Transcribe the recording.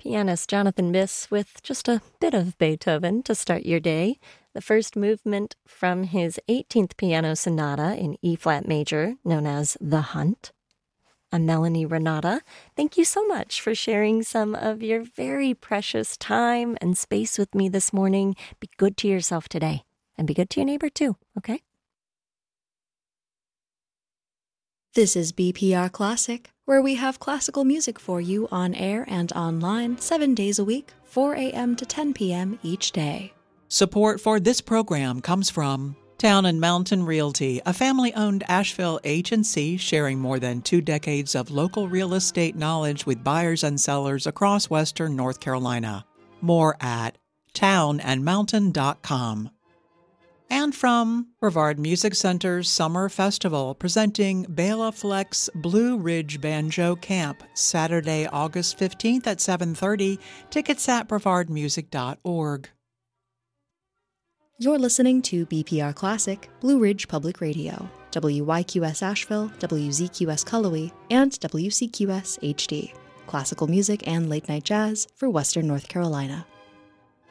Pianist Jonathan Miss with just a bit of Beethoven to start your day. The first movement from his 18th piano sonata in E-flat major, known as The Hunt. I'm Melanie Renata. Thank you so much for sharing some of your very precious time and space with me this morning. Be good to yourself today, and be good to your neighbor too, okay? This is BPR Classic, where we have classical music for you on air and online 7 days a week, 4 a.m. to 10 p.m. each day. Support for this program comes from Town and Mountain Realty, a family-owned Asheville agency sharing more than 2 decades of local real estate knowledge with buyers and sellers across western North Carolina. More at townandmountain.com. And from Brevard Music Center's Summer Festival, presenting Bela Fleck's Blue Ridge Banjo Camp, Saturday, August 15th at 7:30. Tickets at brevardmusic.org. You're listening to BPR Classic, Blue Ridge Public Radio, WYQS Asheville, WZQS Cullowhee, and WCQS HD. Classical music and late-night jazz for Western North Carolina.